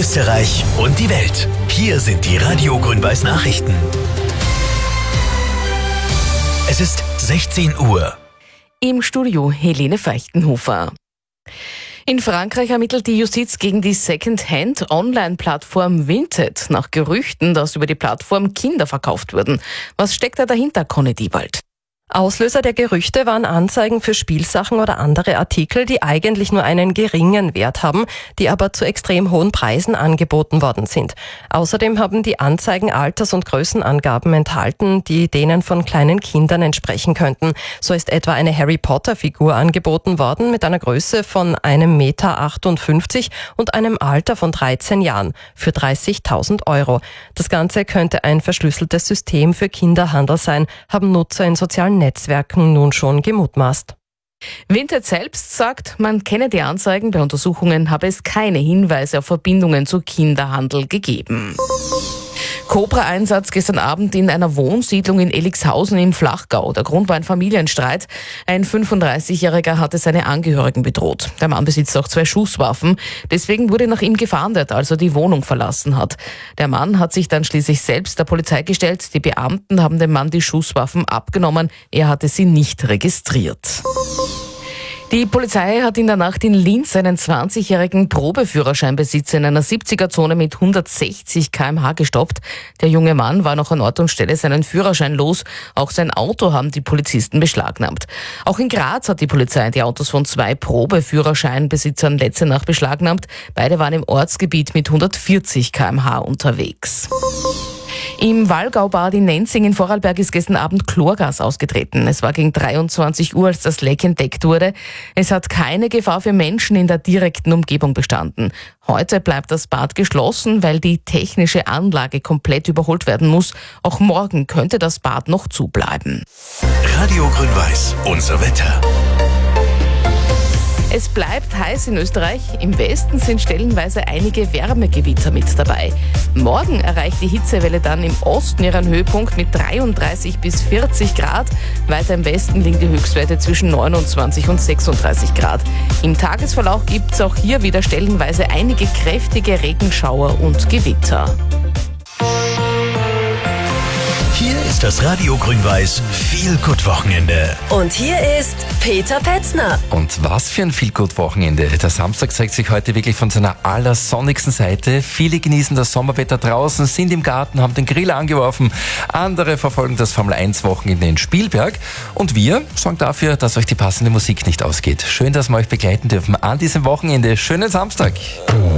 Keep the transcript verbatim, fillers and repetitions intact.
Österreich und die Welt. Hier sind die Radio Grün-Weiß Nachrichten. Es ist sechzehn Uhr. Im Studio Helene Feichtenhofer. In Frankreich ermittelt die Justiz gegen die Second-Hand-Online-Plattform Vinted nach Gerüchten, dass über die Plattform Kinder verkauft wurden. Was steckt da dahinter, Conny Diebald? Auslöser der Gerüchte waren Anzeigen für Spielsachen oder andere Artikel, die eigentlich nur einen geringen Wert haben, die aber zu extrem hohen Preisen angeboten worden sind. Außerdem haben die Anzeigen Alters- und Größenangaben enthalten, die denen von kleinen Kindern entsprechen könnten. So ist etwa eine Harry-Potter-Figur angeboten worden mit einer Größe von einem Meter achtundfünfzig und einem Alter von dreizehn Jahren für dreißigtausend Euro. Das Ganze könnte ein verschlüsseltes System für Kinderhandel sein, haben Nutzer in sozialen Netzwerken nun schon gemutmaßt. Vinted selbst sagt, man kenne die Anzeigen, bei Untersuchungen habe es keine Hinweise auf Verbindungen zu Kinderhandel gegeben. Cobra-Einsatz gestern Abend in einer Wohnsiedlung in Elixhausen im Flachgau. Der Grund war ein Familienstreit. Ein fünfunddreißigjähriger hatte seine Angehörigen bedroht. Der Mann besitzt auch zwei Schusswaffen. Deswegen wurde nach ihm gefahndet, als er die Wohnung verlassen hat. Der Mann hat sich dann schließlich selbst der Polizei gestellt. Die Beamten haben dem Mann die Schusswaffen abgenommen. Er hatte sie nicht registriert. Die Polizei hat in der Nacht in Linz einen zwanzigjährigen Probeführerscheinbesitzer in einer siebziger-Zone mit hundertsechzig Kilometer pro Stunde gestoppt. Der junge Mann war noch an Ort und Stelle seinen Führerschein los. Auch sein Auto haben die Polizisten beschlagnahmt. Auch in Graz hat die Polizei die Autos von zwei Probeführerscheinbesitzern letzte Nacht beschlagnahmt. Beide waren im Ortsgebiet mit hundertvierzig Kilometer pro Stunde unterwegs. Im Wallgaubad in Nenzing in Vorarlberg ist gestern Abend Chlorgas ausgetreten. Es war gegen dreiundzwanzig Uhr, als das Leck entdeckt wurde. Es hat keine Gefahr für Menschen in der direkten Umgebung bestanden. Heute bleibt das Bad geschlossen, weil die technische Anlage komplett überholt werden muss. Auch morgen könnte das Bad noch zubleiben. Radio Grün-Weiß, unser Wetter. Es bleibt heiß in Österreich. Im Westen sind stellenweise einige Wärmegewitter mit dabei. Morgen erreicht die Hitzewelle dann im Osten ihren Höhepunkt mit dreiunddreißig bis vierzig Grad. Weiter im Westen liegen die Höchstwerte zwischen neunundzwanzig und sechsunddreißig Grad. Im Tagesverlauf gibt es auch hier wieder stellenweise einige kräftige Regenschauer und Gewitter. Hier ist das Radio Grün-Weiß Feel-Good-Wochenende. Und hier ist Peter Petzner. Und was für ein Feel-Good-Wochenende. Der Samstag zeigt sich heute wirklich von seiner allersonnigsten Seite. Viele genießen das Sommerwetter draußen, sind im Garten, haben den Grill angeworfen. Andere verfolgen das Formel eins Wochenende in Spielberg. Und wir sorgen dafür, dass euch die passende Musik nicht ausgeht. Schön, dass wir euch begleiten dürfen an diesem Wochenende. Schönen Samstag.